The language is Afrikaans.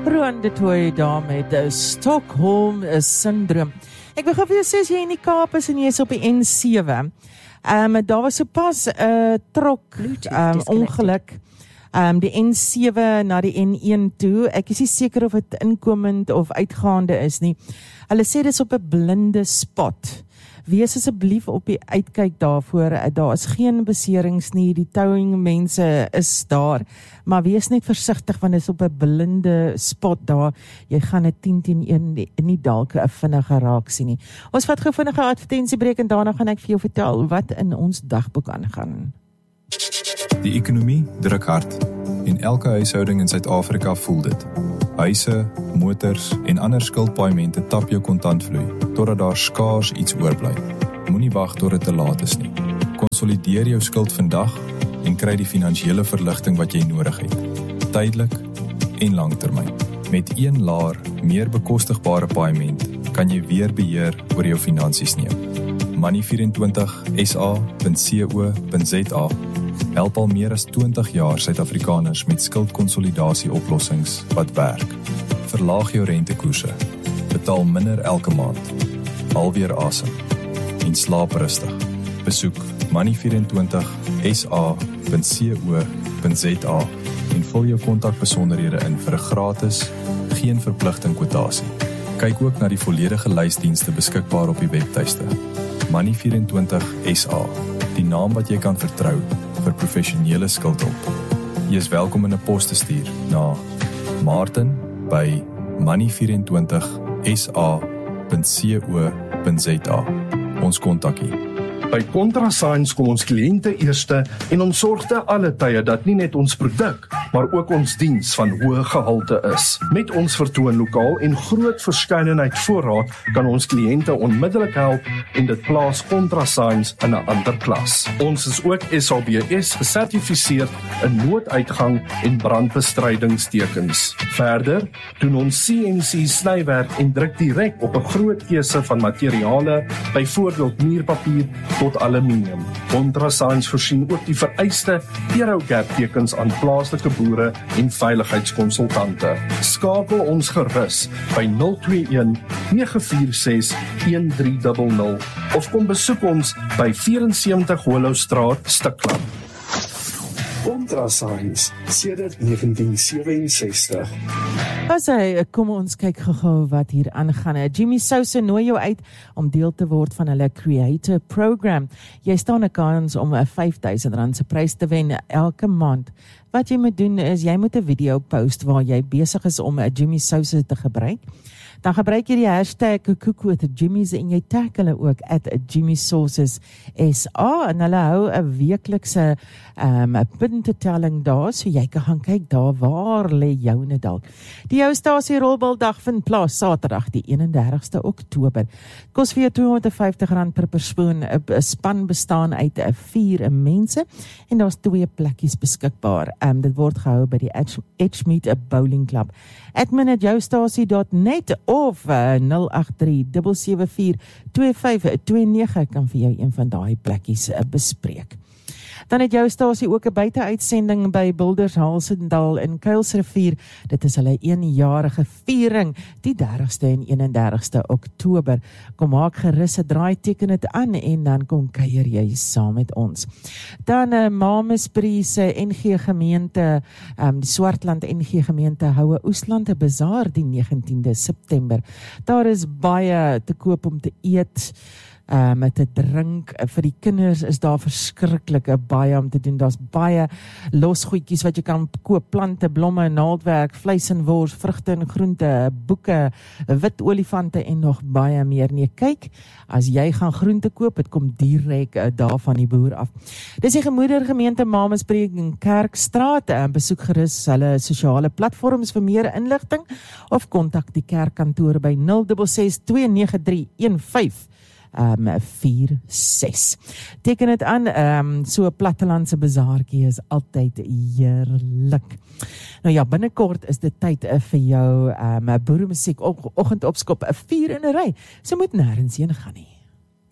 Roan de Toy daar met Stockholm syndroom. Ek wil gou vir jou sê, as jy in die Kaap is en jy is op die N7, daar was sopas trok ongeluk, die N7 na die N1 toe. Ek is nie seker of het inkomend of uitgaande is nie. Hulle sê dis op 'n blinde spot. Wees asseblief op die uitkyk daarvoor. Daar is geen beserings nie, die towing mense is daar, maar wees net versigtig want dit is op 'n blinde spot daar. Jy gaan 'n 10-1 nie dalk 'n vinnige raak sien nie. Ons vat gou vinnige advertensiebreek en daarna gaan ek vir jou vertel wat in ons dagboek aangaan. Die ekonomie druk hard en elke huishouding in Suid-Afrika voel dit. Huise, motors en ander skuldpaaiemente tap jou kontantvloei, totdat daar skaars iets oorbly. Moenie wag tot dit te laat is nie. Konsolideer jou skuld vandag en kry die finansiële verligting wat jy nodig het. Tydelik en langtermyn. Met een laer, meer bekostigbare paaiement kan jy weer beheer oor jou finansies neem. Money24sa.co.za help al meer as 20 jaar Suid-Afrikaners met skuldkonsolidasie oplossings wat werk. Verlaag jou rentekoerse, betaal minder elke maand, halveer asem en slaap rustig. Besoek money24sa.co.za en vul jou kontakbesonderhede in vir 'n gratis, geen verpligting kwotasie. Kyk ook na die volledige lysdienste beskikbaar op die webtuiste. Money24sa, die naam wat jy kan vertrou vir professionele skuldhulp. Jy is welkom in 'n pos te stuur na martin@money24sa.co.za. Ons kontak hier. By ContraSigns kom ons kliënte eerste en ons sorg te alle tye dat nie net ons produk, maar ook ons diens van hoë gehalte is. Met ons vertoonlokaal en groot verskeidenheid voorraad kan ons kliënte onmiddellik help en dit plaas ContraSigns in 'n ander klas. Ons is ook SABS gesertifiseer in nooduitgang en brandbestrydingstekens. Verder doen ons CNC snywerk en druk direk op 'n groot keuse van materiale, byvoorbeeld muurpapier tot aluminium. ContraSigns voorsien ook die vereiste Aerogap tekens aan plaaslike boere en veiligheidskonsultante. Skakel ons gerus by 021 946 1300 of kom besoek ons by 74 Hollowstraat, Stikland. ContraSigns, sedert 1967. Kom ons kyk gou wat hier aangaan. Jimmy Souse nooi jou uit om deel te word van hulle Creator Program. Jy staan 'n kans om 'n R5,000 se prys te wen elke maand. Wat jy moet doen is, jy moet 'n video post waar jy besig is om 'n Jimmy Souse te gebruik. Dan gebruik jy die hashtag #CookWithJimmys en jy tag hulle ook @JimmySauces.SA en hulle hou 'n weeklikse puntetelling daar, so jy kan gaan kyk daar waar lê joune dalk. Die Joustasie rolbaldag vind plaas Saterdag die 31ste Oktober. Kos vir jou R250 per persoon. 'n Span bestaan uit 4 mense en daar's 2 plekkies beskikbaar. Dit word gehou by die Edgemead Bowling Club. admin@joustasie.net of 083-774-2529 kan vir jou een van daai plekkies bespreek. Dan het Joustasie ook 'n buiteuitsending by Boulders Halsendal in Kuilsrivier. Dit is hulle 1-jarige viering, die 30ste en 31ste Oktober. Kom maak gerus 'n draai, teken dit aan en dan kom kuier jy saam met ons. Dan Mamasbury se NG gemeente, die Swartland NG gemeente hou 'n Oesland bazaar die 19de September. Daar is baie te koop om te eet. Met te drink, vir die kinders is daar verskriklik baie om te doen. Daar's baie losgoedjies wat jy kan koop, plante, blomme, naaldwerk, vleis en wors, vrugte en groente, boeke, wit olifante en nog baie meer. Nee, kyk, as jy gaan groente koop, dit kom direk daar van die boer af. Dis die Gemoedergemeente Mamasbury in Kerkstraat. Besoek gerus hulle sosiale platforms vir meer inligting of kontak die kerkkantoor by 066 293 1546. Teken dit aan, so 'n plattelandse bazaartjie is altyd heerlik. Nou ja, binnekort is dit tyd vir jou boeremusiek, oggendopskop, 4 in 'n ry. So moet nêrens heen gaan nie.